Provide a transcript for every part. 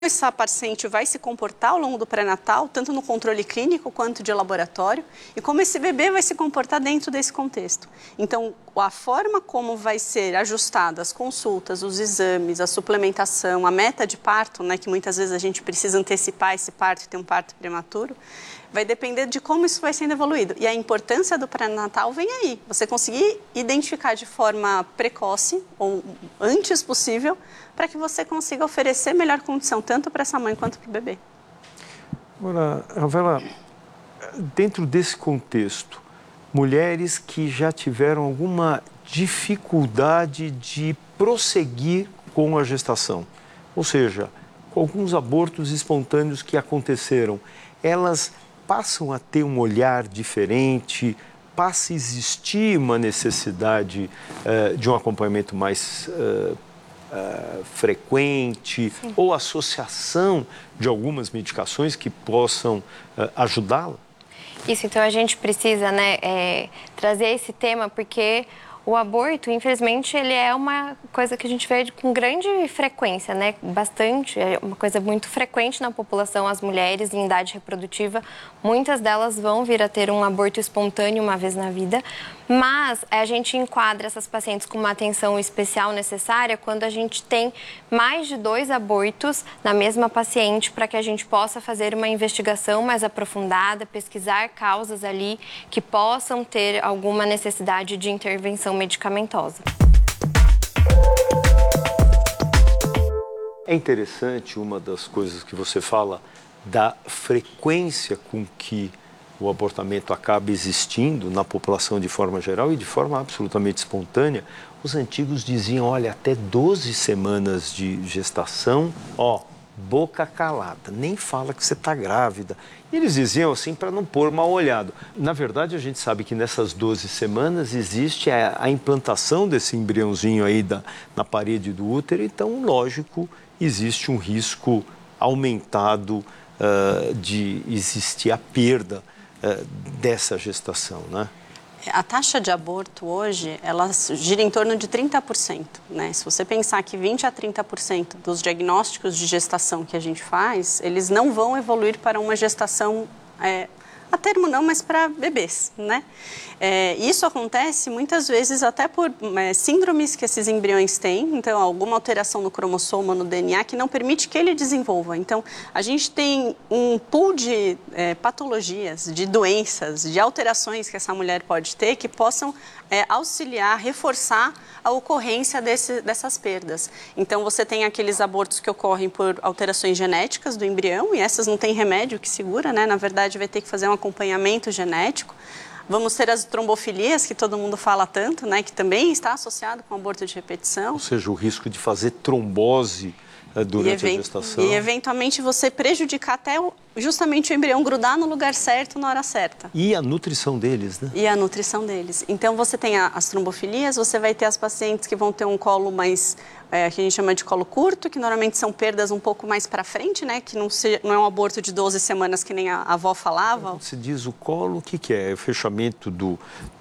essa paciente vai se comportar ao longo do pré-natal, tanto no controle clínico quanto de laboratório, e como esse bebê vai se comportar dentro desse contexto. Então, a forma como vai ser ajustada as consultas, os exames, a suplementação, a meta de parto, né, que muitas vezes a gente precisa antecipar esse parto e ter um parto prematuro, vai depender de como isso vai sendo evoluído. E a importância do pré-natal vem aí. Você conseguir identificar de forma precoce, ou antes possível, para que você consiga oferecer melhor condição, tanto para essa mãe quanto para o bebê. Agora, Ravela, dentro desse contexto, mulheres que já tiveram alguma dificuldade de prosseguir com a gestação, ou seja, com alguns abortos espontâneos que aconteceram, elas passam a ter um olhar diferente, passa a existir uma necessidade de um acompanhamento mais frequente. Sim. Ou associação de algumas medicações que possam ajudá-la? Isso, então a gente precisa, né, trazer esse tema porque o aborto, infelizmente, ele é uma coisa que a gente vê com grande frequência, né? Bastante, é uma coisa muito frequente na população, as mulheres em idade reprodutiva. Muitas delas vão vir a ter um aborto espontâneo uma vez na vida, mas a gente enquadra essas pacientes com uma atenção especial necessária quando a gente tem mais de 2 abortos na mesma paciente para que a gente possa fazer uma investigação mais aprofundada, pesquisar causas ali que possam ter alguma necessidade de intervenção medicamentosa. É interessante uma das coisas que você fala da frequência com que o abortamento acaba existindo na população de forma geral e de forma absolutamente espontânea. Os antigos diziam, olha, até 12 semanas de gestação, boca calada, nem fala que você está grávida. E eles diziam assim para não pôr mal olhado. Na verdade, a gente sabe que nessas 12 semanas existe a implantação desse embriãozinho aí na parede do útero, então, lógico, existe um risco aumentado de existir a perda dessa gestação, né? A taxa de aborto hoje, ela gira em torno de 30%, né? Se você pensar que 20% a 30% dos diagnósticos de gestação que a gente faz, eles não vão evoluir para uma gestação, a termo não, mas para bebês, né? Isso acontece muitas vezes até por síndromes que esses embriões têm, então alguma alteração no cromossomo, no DNA, que não permite que ele desenvolva. Então, a gente tem um pool de patologias, de doenças, de alterações que essa mulher pode ter que possam auxiliar, reforçar a ocorrência dessas perdas. Então, você tem aqueles abortos que ocorrem por alterações genéticas do embrião, e essas não tem remédio que segura, né? Na verdade, vai ter que fazer um acompanhamento genético. Vamos ter as trombofilias, que todo mundo fala tanto, né? Que também está associado com aborto de repetição. Ou seja, o risco de fazer trombose durante a gestação. E, eventualmente, você prejudicar até justamente o embrião grudar no lugar certo, na hora certa. E a nutrição deles, né? E a nutrição deles. Então, você tem as trombofilias, você vai ter as pacientes que vão ter um colo mais, que a gente chama de colo curto, que normalmente são perdas um pouco mais para frente, né? Que não é um aborto de 12 semanas, que nem a avó falava. Você diz o colo, o que é? É o fechamento do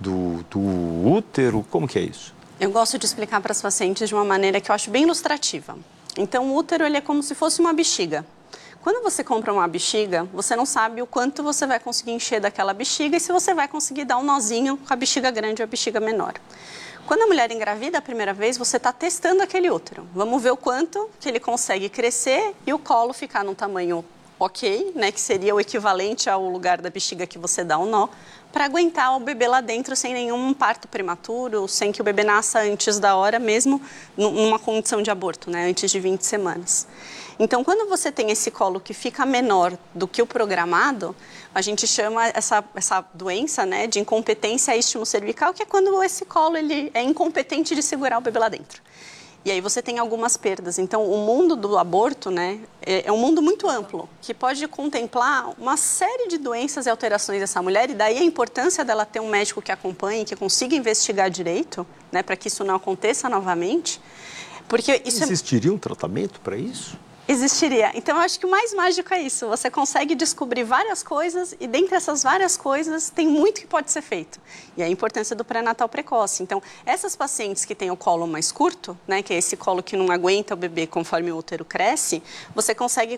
útero? Como que é isso? Eu gosto de explicar para as pacientes de uma maneira que eu acho bem ilustrativa. Então, o útero, ele é como se fosse uma bexiga. Quando você compra uma bexiga, você não sabe o quanto você vai conseguir encher daquela bexiga e se você vai conseguir dar um nozinho com a bexiga grande ou a bexiga menor. Quando a mulher engravida a primeira vez, você está testando aquele útero. Vamos ver o quanto que ele consegue crescer e o colo ficar num tamanho ok, né, que seria o equivalente ao lugar da bexiga que você dá um nó, para aguentar o bebê lá dentro sem nenhum parto prematuro, sem que o bebê nasça antes da hora, mesmo numa condição de aborto, né, antes de 20 semanas. Então, quando você tem esse colo que fica menor do que o programado, a gente chama essa doença, né, de incompetência istmo-cervical, que é quando esse colo ele é incompetente de segurar o bebê lá dentro. E aí você tem algumas perdas. Então, o mundo do aborto, né, é um mundo muito amplo, que pode contemplar uma série de doenças e alterações dessa mulher, e daí a importância dela ter um médico que acompanhe, que consiga investigar direito, né, para que isso não aconteça novamente. Porque isso existiria um tratamento para isso? Existiria. Então, eu acho que o mais mágico é isso. Você consegue descobrir várias coisas e, dentre essas várias coisas, tem muito que pode ser feito. E a importância do pré-natal precoce. Então, essas pacientes que têm o colo mais curto, né, que é esse colo que não aguenta o bebê conforme o útero cresce, você consegue